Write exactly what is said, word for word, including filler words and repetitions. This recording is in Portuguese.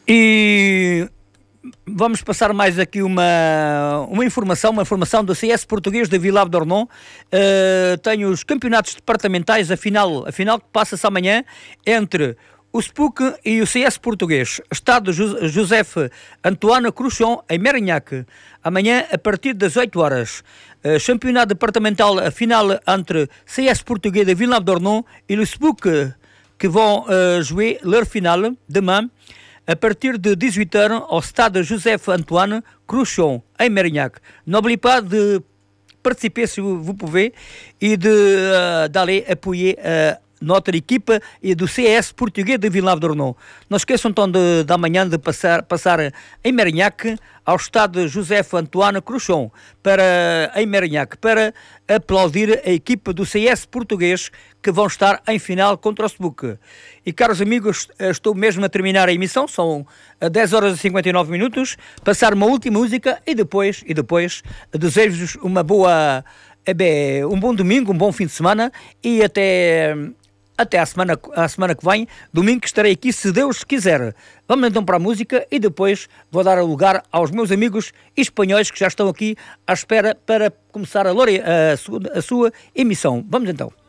E vamos passar mais aqui uma, uma informação, uma informação do C S Português de Villar d'Ornon. Uh, tem os campeonatos departamentais, a final, a final que passa-se amanhã entre o S P U C e o C S Português. Estado Jo- José Antoine Cruchon, em Mérignac. Amanhã, a partir das oito horas. Uh, campeonato departamental, a final entre C S Português de Villar d'Ornon e o S P U C, que vão uh, jouer leur finale demain, a partir de dix-huit heures, au stade Joseph-Antoine Cruchon, em Mérignac. N'oubliez pas de participer si vous, vous pouvez et de, uh, d'aller appuyer uh, notre équipe e do C S Português de Villar d'Ornon. Não esqueçam então de, de amanhã de passar, passar em Mérignac ao estádio Joseph-Antoine Cruchon para, em Mérignac, para aplaudir a equipe do C S Português que vão estar em final contra o S P U C. E caros amigos, estou mesmo a terminar a emissão, são dez horas e cinquenta e nove minutos, passar uma última música e depois, e depois desejo-vos uma boa, é bem, um bom domingo, um bom fim de semana e até... Até à semana, à semana que vem, domingo, que estarei aqui, se Deus quiser. Vamos então para a música e depois vou dar lugar aos meus amigos espanhóis que já estão aqui à espera para começar a, Lore, a, sua, a sua emissão. Vamos então.